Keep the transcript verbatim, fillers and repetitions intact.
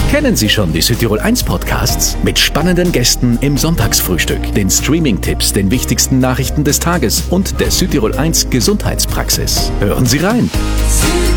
Kennen Sie schon die Südtirol eins Podcasts? Mit spannenden Gästen im Sonntagsfrühstück, den Streaming-Tipps, den wichtigsten Nachrichten des Tages und der Südtirol eins Gesundheitspraxis. Hören Sie rein!